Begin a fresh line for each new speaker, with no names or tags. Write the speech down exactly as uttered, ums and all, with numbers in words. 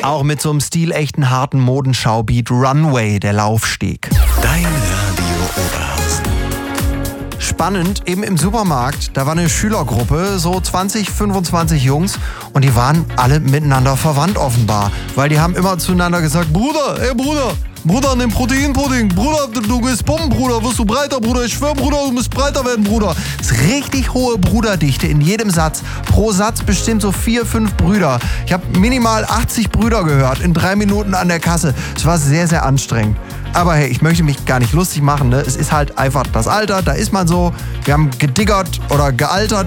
Auch mit so einem stilechten, harten Modenschaubeat Runway, der Laufsteg.
Dein Radio Oberhausen.
Spannend, eben im Supermarkt, da war eine Schülergruppe, so zwanzig, fünfundzwanzig Jungs und die waren alle miteinander verwandt offenbar, weil die haben immer zueinander gesagt, Bruder, ey Bruder, Bruder, nimm Proteinpudding, Bruder, du, du gehst Bomben, Bruder, wirst du breiter, Bruder, ich schwör, Bruder, du musst breiter werden, Bruder. Das ist richtig hohe Bruderdichte in jedem Satz, pro Satz bestimmt so vier, fünf Brüder. Ich habe minimal achtzig Brüder gehört in drei Minuten an der Kasse. Es war sehr, sehr anstrengend. Aber hey, ich möchte mich gar nicht lustig machen, ne? Es ist halt einfach das Alter, da ist man so. Wir haben gediggert oder gealtert.